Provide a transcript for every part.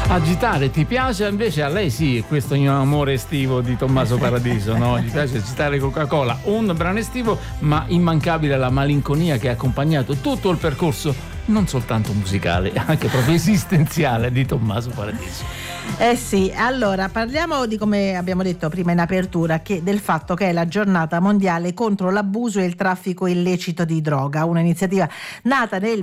Agitare ti piace? Invece a lei sì, questo è il mio amore estivo di Tommaso Paradiso, no? Gli piace agitare Coca-Cola, un brano estivo, ma immancabile la malinconia che ha accompagnato tutto il percorso, non soltanto musicale, anche proprio esistenziale di Tommaso Paradiso. Eh sì, allora parliamo di, come abbiamo detto prima in apertura, del fatto che è la giornata mondiale contro l'abuso e il traffico illecito di droga, un'iniziativa nata nel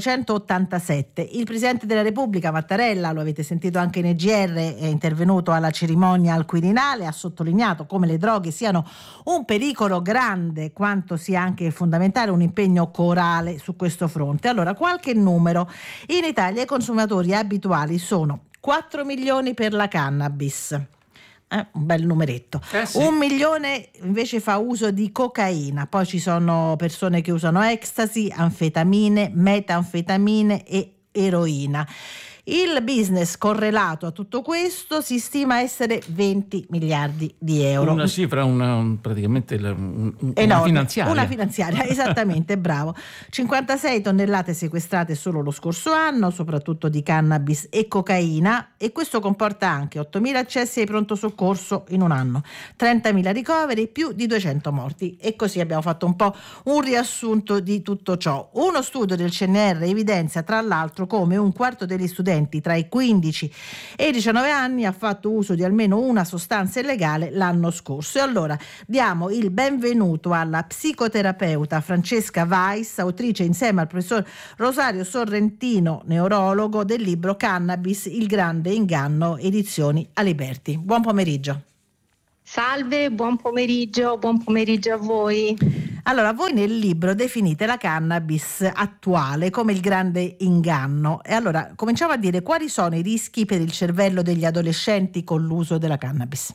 1987. Il Presidente della Repubblica Mattarella, lo avete sentito anche in EGR, è intervenuto alla cerimonia al Quirinale, ha sottolineato come le droghe siano un pericolo grande quanto sia anche fondamentale un impegno corale su questo fronte. Allora, qualche numero: in Italia i consumatori abituali sono 4 milioni per la cannabis, un bel numeretto. Sì. 1 milione invece fa uso di cocaina, poi ci sono persone che usano ecstasy, anfetamine, metanfetamine e eroina. Il business correlato a tutto questo si stima essere 20 miliardi di euro. Una cifra, praticamente una finanziaria. Una finanziaria, esattamente, bravo. 56 tonnellate sequestrate solo lo scorso anno, soprattutto di cannabis e cocaina, e questo comporta anche 8.000 accessi ai pronto soccorso in un anno, 30.000 ricoveri, più di 200 morti. E così abbiamo fatto un po' un riassunto di tutto ciò. Uno studio del CNR evidenzia tra l'altro come un quarto degli studenti tra i 15 e i 19 anni ha fatto uso di almeno una sostanza illegale l'anno scorso. E allora diamo il benvenuto alla psicoterapeuta Francesca Weiss, autrice insieme al professor Rosario Sorrentino, neurologo, del libro Cannabis, il grande inganno, edizioni Aliberti. Buon pomeriggio. Salve, buon pomeriggio a voi. Allora, voi nel libro definite la cannabis attuale come il grande inganno. E allora cominciamo a dire quali sono i rischi per il cervello degli adolescenti con l'uso della cannabis.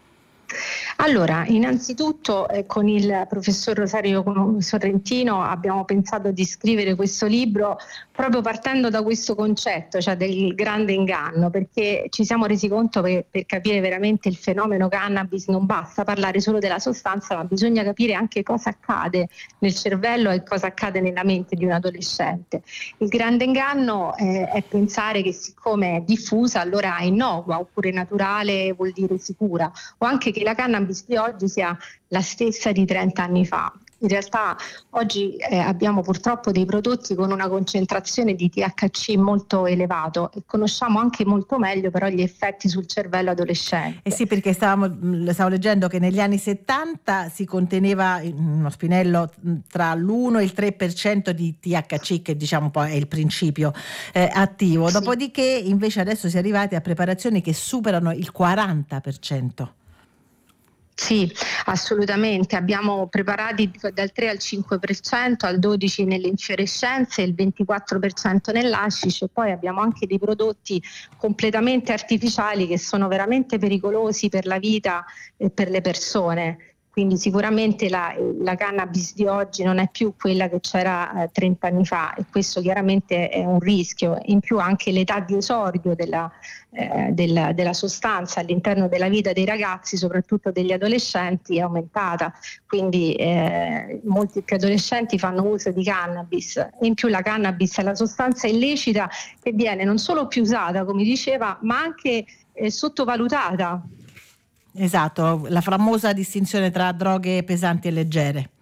Allora, innanzitutto con il professor Rosario Sorrentino abbiamo pensato di scrivere questo libro proprio partendo da questo concetto, cioè del grande inganno, perché ci siamo resi conto che per capire veramente il fenomeno cannabis non basta parlare solo della sostanza, ma bisogna capire anche cosa accade nel cervello e cosa accade nella mente di un adolescente. Il grande inganno è pensare che siccome è diffusa allora è innocua, oppure naturale vuol dire sicura, o anche che la cannabis di oggi sia la stessa di 30 anni fa. In realtà oggi abbiamo purtroppo dei prodotti con una concentrazione di THC molto elevato e conosciamo anche molto meglio però gli effetti sul cervello adolescente. Eh sì, perché stavo leggendo che negli anni 70 si conteneva in uno spinello tra l'1 e il 3% di THC, che diciamo poi è il principio attivo. Sì. Dopodiché invece adesso si è arrivati a preparazioni che superano il 40%. Sì, assolutamente. Abbiamo preparati dal 3 al 5%, al 12% nelle infiorescenze e il 24% nell'ascice, e poi abbiamo anche dei prodotti completamente artificiali che sono veramente pericolosi per la vita e per le persone. Quindi sicuramente la cannabis di oggi non è più quella che c'era 30 anni fa, e questo chiaramente è un rischio. In più anche l'età di esordio della sostanza all'interno della vita dei ragazzi, soprattutto degli adolescenti, è aumentata. Quindi molti più adolescenti fanno uso di cannabis. In più la cannabis è la sostanza illecita che viene non solo più usata, come diceva, ma anche sottovalutata. Esatto, la famosa distinzione tra droghe pesanti e leggere.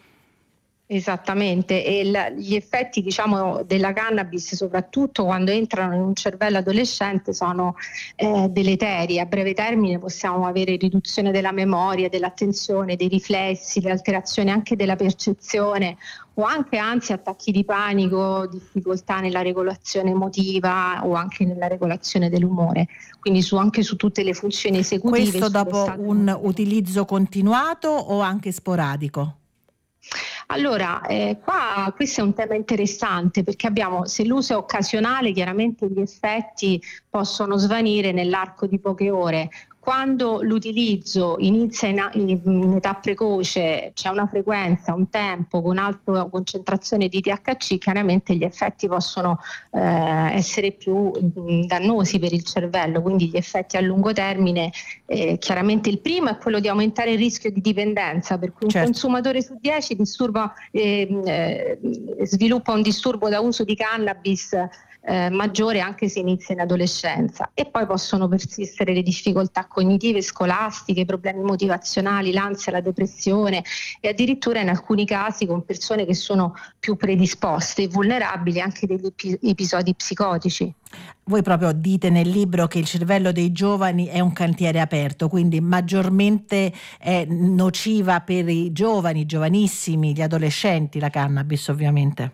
Esattamente, e gli effetti diciamo della cannabis, soprattutto quando entrano in un cervello adolescente, sono deleteri. A breve termine possiamo avere riduzione della memoria, dell'attenzione, dei riflessi, le alterazioni anche della percezione, o anche anzi attacchi di panico, difficoltà nella regolazione emotiva o anche nella regolazione dell'umore, quindi anche su tutte le funzioni esecutive. Questo dopo un utilizzo continuato o anche sporadico? Allora, questo è un tema interessante, perché abbiamo, se l'uso è occasionale, chiaramente gli effetti possono svanire nell'arco di poche ore. Quando l'utilizzo inizia in età precoce, c'è una frequenza, un tempo con alta concentrazione di THC, chiaramente gli effetti possono essere più dannosi per il cervello, quindi gli effetti a lungo termine, chiaramente il primo è quello di aumentare il rischio di dipendenza, per cui un consumatore su 10 sviluppa un disturbo da uso di cannabis maggiore anche se inizia in adolescenza, e poi possono persistere le difficoltà cognitive, scolastiche, i problemi motivazionali, l'ansia, la depressione, e addirittura in alcuni casi con persone che sono più predisposte e vulnerabili anche degli episodi psicotici. Voi proprio dite nel libro che il cervello dei giovani è un cantiere aperto, quindi maggiormente è nociva per i giovani, giovanissimi, gli adolescenti la cannabis, ovviamente.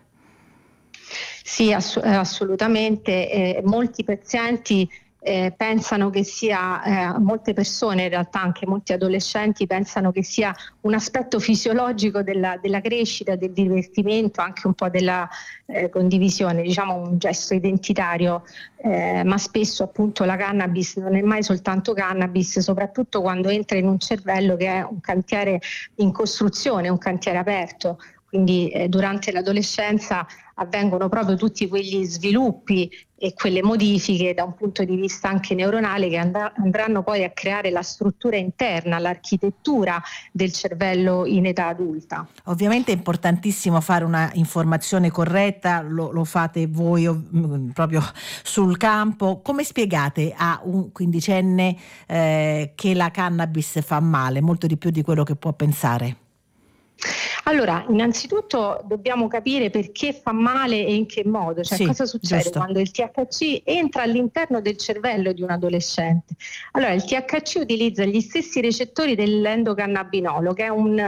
Sì, assolutamente. Molti pazienti pensano che sia, molte persone in realtà, anche molti adolescenti, pensano che sia un aspetto fisiologico della crescita, del divertimento, anche un po' della condivisione, diciamo un gesto identitario, ma spesso appunto la cannabis non è mai soltanto cannabis, soprattutto quando entra in un cervello che è un cantiere in costruzione, un cantiere aperto. Quindi durante l'adolescenza avvengono proprio tutti quegli sviluppi e quelle modifiche da un punto di vista anche neuronale che andranno poi a creare la struttura interna, l'architettura del cervello in età adulta. Ovviamente è importantissimo fare una informazione corretta, lo fate voi proprio sul campo. Come spiegate a un quindicenne che la cannabis fa male, molto di più di quello che può pensare? Allora, innanzitutto dobbiamo capire perché fa male e in che modo, cioè sì, cosa succede giusto. quando il THC entra all'interno del cervello di un adolescente. Allora, il THC utilizza gli stessi recettori dell'endocannabinolo, che è una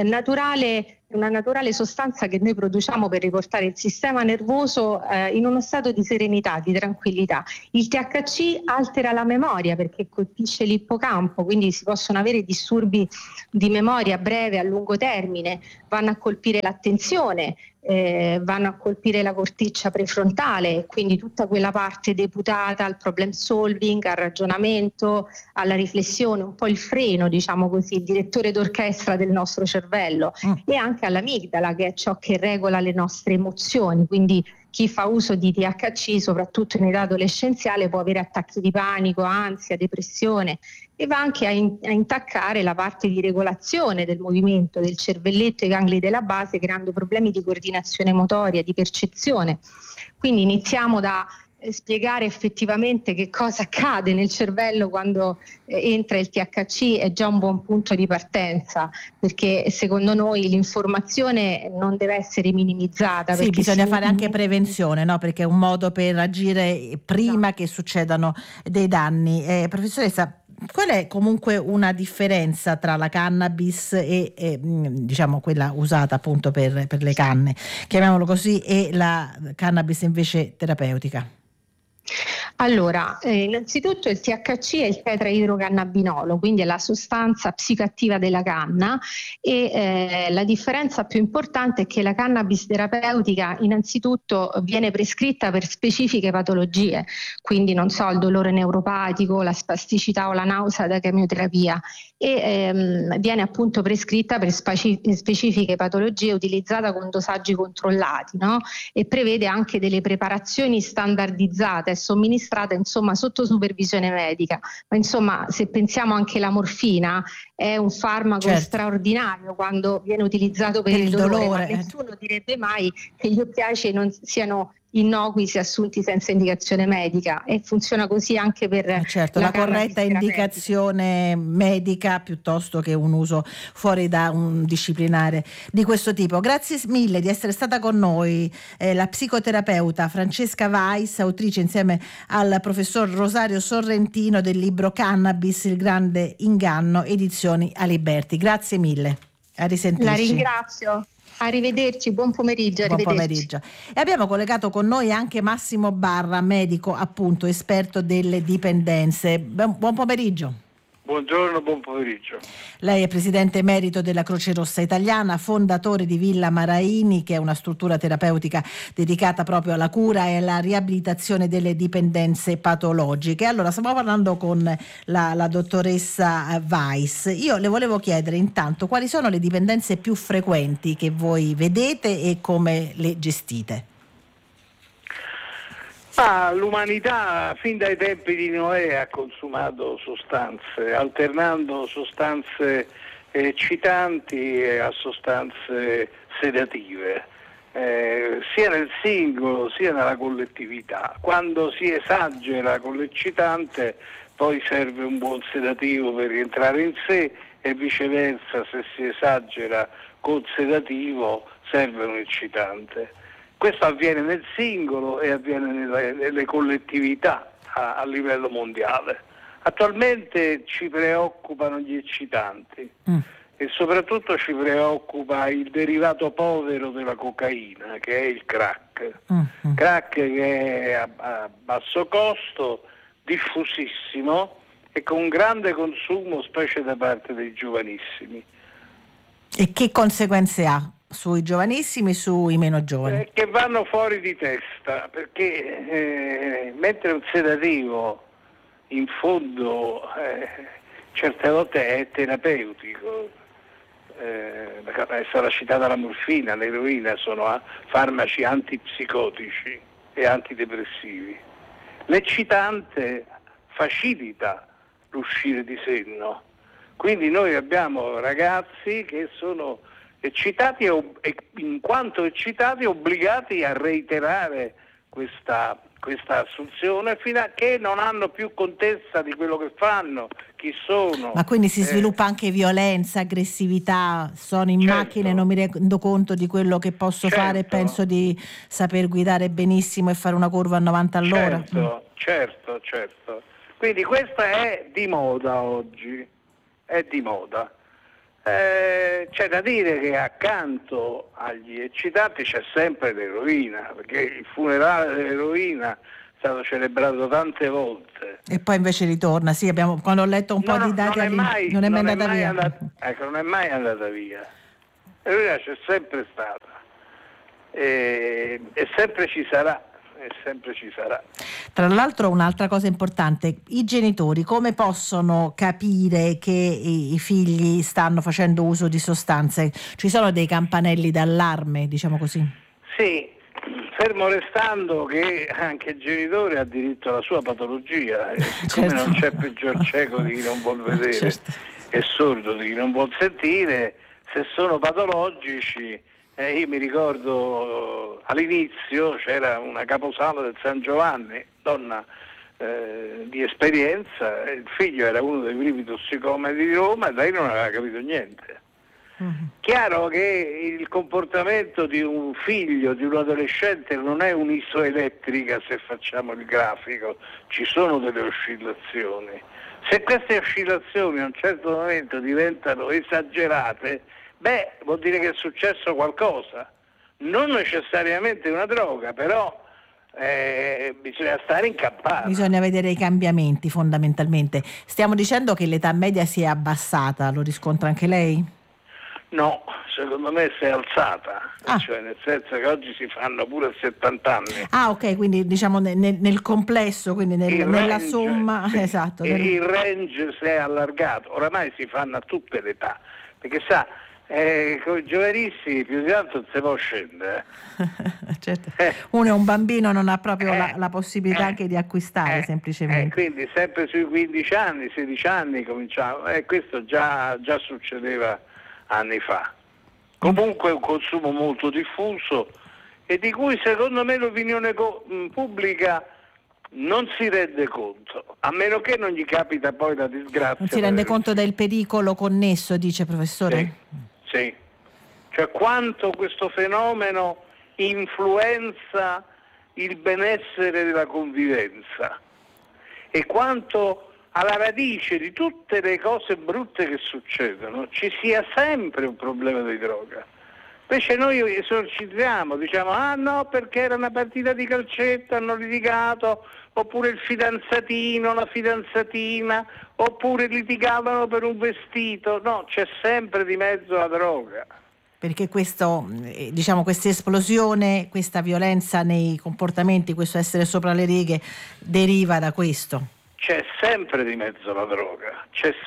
naturale sostanza che noi produciamo per riportare il sistema nervoso in uno stato di serenità, di tranquillità. Il THC altera la memoria perché colpisce l'ippocampo, quindi si possono avere disturbi di memoria a breve e a lungo termine, vanno a colpire l'attenzione, vanno a colpire la corteccia prefrontale, quindi tutta quella parte deputata al problem solving, al ragionamento, alla riflessione, un po' il freno, diciamo così, il direttore d'orchestra del nostro cervello, e anche all'amigdala, che è ciò che regola le nostre emozioni. Quindi chi fa uso di THC, soprattutto in età adolescenziale, può avere attacchi di panico, ansia, depressione, e va anche a intaccare la parte di regolazione del movimento del cervelletto e i gangli della base, creando problemi di coordinazione motoria, di percezione. Quindi iniziamo da spiegare effettivamente che cosa accade nel cervello quando entra il THC. È già un buon punto di partenza, perché secondo noi l'informazione non deve essere minimizzata. Sì, bisogna fare anche prevenzione, no? Perché è un modo per agire prima che succedano dei danni. Professoressa, qual è comunque una differenza tra la cannabis e diciamo quella usata appunto per le canne, chiamiamolo così, e la cannabis invece terapeutica? Allora, innanzitutto il THC è il tetraidrocannabinolo, quindi è la sostanza psicoattiva della canna, e la differenza più importante è che la cannabis terapeutica innanzitutto viene prescritta per specifiche patologie, quindi non so, il dolore neuropatico, la spasticità o la nausea da chemioterapia, e viene appunto prescritta per specifiche patologie, utilizzata con dosaggi controllati, no? E prevede anche delle preparazioni standardizzate e somministrate insomma sotto supervisione medica. Ma insomma, se pensiamo anche alla morfina, è un farmaco straordinario quando viene utilizzato per il dolore. Ma nessuno direbbe mai che gli oppiacei non siano innocui se assunti senza indicazione medica, e funziona così anche per la corretta indicazione medica piuttosto che un uso fuori da un disciplinare di questo tipo. Grazie mille di essere stata con noi, la psicoterapeuta Francesca Weiss, autrice insieme al professor Rosario Sorrentino del libro Cannabis, il grande inganno, edizioni Aliberti. Grazie mille, a risentirci. La ringrazio. Arrivederci, buon pomeriggio. Buon pomeriggio. E abbiamo collegato con noi anche Massimo Barra, medico appunto, esperto delle dipendenze. Buon pomeriggio. Buongiorno, buon pomeriggio. Lei è presidente emerito della Croce Rossa Italiana, fondatore di Villa Maraini, che è una struttura terapeutica dedicata proprio alla cura e alla riabilitazione delle dipendenze patologiche. Allora, stiamo parlando con la dottoressa Weiss. Io le volevo chiedere intanto quali sono le dipendenze più frequenti che voi vedete e come le gestite. L'umanità fin dai tempi di Noè ha consumato sostanze, alternando sostanze eccitanti a sostanze sedative. sia nel singolo sia nella collettività. Quando si esagera con l'eccitante poi serve un buon sedativo per rientrare in sé, e viceversa, se si esagera col sedativo serve un eccitante. Questo avviene nel singolo e avviene nelle collettività a livello mondiale. Attualmente ci preoccupano gli eccitanti e soprattutto ci preoccupa il derivato povero della cocaina, che è il crack. Crack che è a basso costo, diffusissimo e con grande consumo, specie da parte dei giovanissimi. E che conseguenze ha sui giovanissimi e sui meno giovani? Che vanno fuori di testa, perché mentre un sedativo in fondo certe volte è terapeutico, è stata citata la morfina, l'eroina, sono farmaci antipsicotici e antidepressivi. L'eccitante facilita l'uscire di senno, quindi noi abbiamo ragazzi che sono eccitati e in quanto eccitati obbligati a reiterare questa assunzione fino a che non hanno più contezza di quello che fanno, chi sono. Ma quindi si sviluppa anche violenza, aggressività, sono in macchina e non mi rendo conto di quello che posso fare e penso di saper guidare benissimo e fare una curva a 90 all'ora. Certo. Quindi questa è di moda oggi, è di moda. C'è da dire che accanto agli eccitanti c'è sempre l'eroina, perché il funerale dell'eroina è stato celebrato tante volte. E poi invece ritorna, sì, quando ho letto un po' di dati non è mai andata via. Non è mai andata via. L'eroina c'è sempre stata e sempre ci sarà. Tra l'altro un'altra cosa importante, i genitori come possono capire che i figli stanno facendo uso di sostanze? Ci sono dei campanelli d'allarme, diciamo così? Sì, fermo restando che anche il genitore ha diritto alla sua patologia, siccome non c'è peggior cieco di chi non vuol vedere e sordo di chi non vuol sentire, se sono patologici. Io mi ricordo all'inizio c'era una caposala del San Giovanni, donna di esperienza, il figlio era uno dei primi tossicomani di Roma e lei non aveva capito niente. Chiaro che il comportamento di un figlio, di un adolescente non è un'isoelettrica, se facciamo il grafico, ci sono delle oscillazioni. Se queste oscillazioni a un certo momento diventano esagerate, vuol dire che è successo qualcosa, non necessariamente una droga, però bisogna stare in campana. Bisogna vedere i cambiamenti fondamentalmente. Stiamo dicendo che l'età media si è abbassata, lo riscontra anche lei? No, secondo me si è alzata, cioè nel senso che oggi si fanno pure a 70 anni. Ok, quindi diciamo nel complesso, quindi nella range, somma, sì, esatto. Il range si è allargato, oramai si fanno a tutte le età, perché con i giovanissimi più di tanto non si può scendere. Certo. Uno è un bambino, non ha proprio la possibilità anche di acquistare semplicemente. Quindi sempre sui 15 anni, 16 anni cominciamo, questo già succedeva anni fa. Comunque è un consumo molto diffuso e di cui secondo me l'opinione pubblica non si rende conto, a meno che non gli capita poi la disgrazia. Non si rende conto del pericolo connesso, dice professore? Sì, cioè quanto questo fenomeno influenza il benessere della convivenza e quanto alla radice di tutte le cose brutte che succedono ci sia sempre un problema di droga. Invece noi esorcizziamo, diciamo no perché era una partita di calcetto, hanno litigato, oppure il fidanzatino, la fidanzatina, oppure litigavano per un vestito. No, c'è sempre di mezzo la droga. Perché questa esplosione, questa violenza nei comportamenti, questo essere sopra le righe deriva da questo. C'è sempre di mezzo la droga,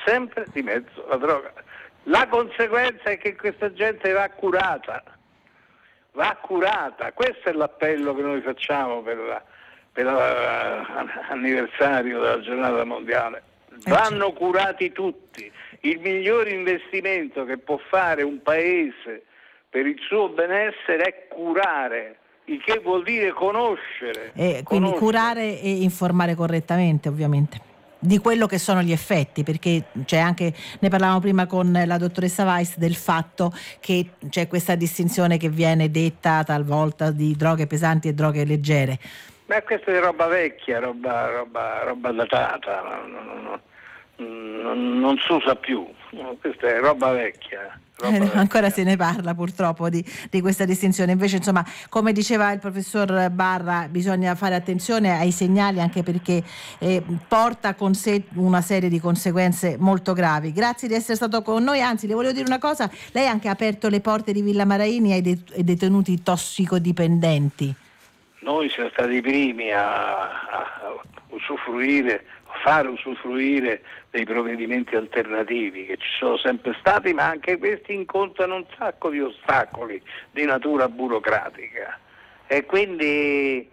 La conseguenza è che questa gente va curata, questo è l'appello che noi facciamo per l'anniversario della giornata mondiale. Vanno curati tutti. Il miglior investimento che può fare un paese per il suo benessere è curare, il che vuol dire conoscere. Quindi curare e informare correttamente, ovviamente, di quello che sono gli effetti, perché c'è anche, ne parlavamo prima con la dottoressa Weiss, del fatto che c'è questa distinzione che viene detta talvolta di droghe pesanti e droghe leggere. Ma questa è roba vecchia, roba datata, non si usa più, questa è roba vecchia. Ancora se ne parla purtroppo di questa distinzione. Invece, insomma, come diceva il professor Barra, bisogna fare attenzione ai segnali, anche perché porta con sé una serie di conseguenze molto gravi. Grazie di essere stato con noi. Anzi, le volevo dire una cosa: lei ha anche aperto le porte di Villa Maraini ai detenuti tossicodipendenti. Noi siamo stati i primi a far usufruire dei provvedimenti alternativi che ci sono sempre stati, ma anche questi incontrano un sacco di ostacoli di natura burocratica, e quindi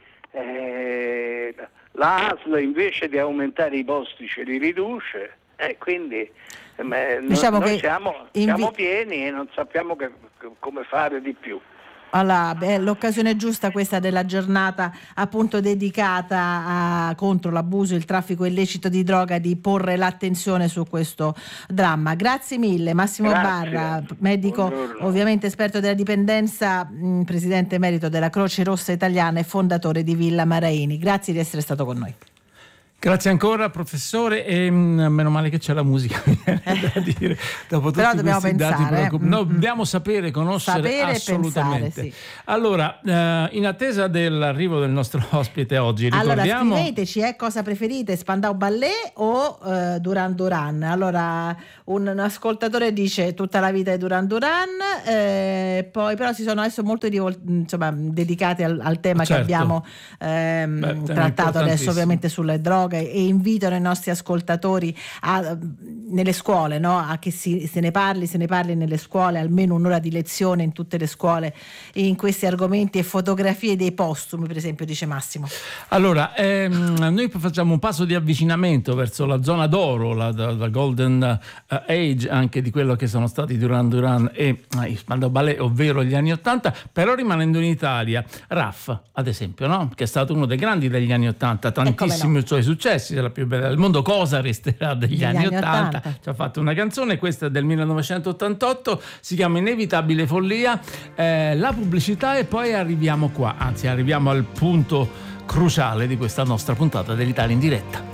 la ASL invece di aumentare i posti ce li riduce, e quindi diciamo noi che siamo pieni e non sappiamo come fare di più. Allora, l'occasione giusta questa della giornata appunto dedicata contro l'abuso e il traffico illecito di droga, di porre l'attenzione su questo dramma. Grazie mille Massimo Barra, medico, buongiorno, ovviamente esperto della dipendenza, presidente emerito della Croce Rossa Italiana e fondatore di Villa Maraini. Grazie di essere stato con noi. Grazie ancora professore, e meno male che c'è la musica, da dire, dopo tutti però dobbiamo questi pensare, dati no, dobbiamo sapere, conoscere assolutamente. Pensare, sì. Allora, in attesa dell'arrivo del nostro ospite oggi, ricordiamo... Allora scriveteci cosa preferite, Spandau Ballet o Duran Duran. Allora un ascoltatore dice tutta la vita è Duran Duran, poi però si sono adesso molto dedicati al tema, certo, che abbiamo trattato adesso, ovviamente, sulle droghe, e invitano i nostri ascoltatori nelle scuole, no? A che se ne parli nelle scuole, almeno un'ora di lezione in tutte le scuole in questi argomenti, e fotografie dei postumi, per esempio, dice Massimo. Allora, noi facciamo un passo di avvicinamento verso la zona d'oro, la golden age anche di quello che sono stati Duran Duran e Spandau Ballet, ovvero gli anni '80, però rimanendo in Italia, Raff, ad esempio, no? Che è stato uno dei grandi degli anni '80, tantissimi i suoi successi, della più bella del mondo. Cosa resterà degli anni '80? Ci ha fatto una canzone, questa è del 1988, si chiama Inevitabile Follia, la pubblicità, e poi arriviamo al punto cruciale di questa nostra puntata dell'Italia in diretta.